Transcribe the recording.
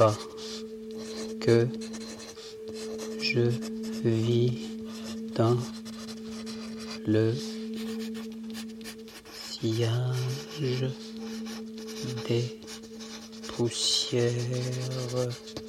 pas que je vis dans le sillage des poussières.